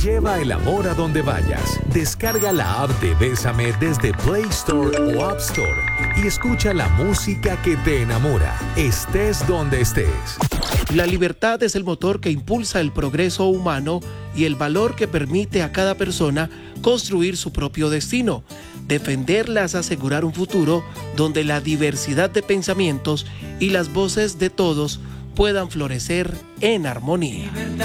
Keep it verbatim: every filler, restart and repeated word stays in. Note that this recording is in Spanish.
Lleva el amor a donde vayas. Descarga la app de Bésame desde Play Store o App Store y escucha la música que te enamora, estés donde estés. La libertad es el motor que impulsa el progreso humano y el valor que permite a cada persona construir su propio destino. Defenderla es asegurar un futuro donde la diversidad de pensamientos y las voces de todos puedan florecer en armonía.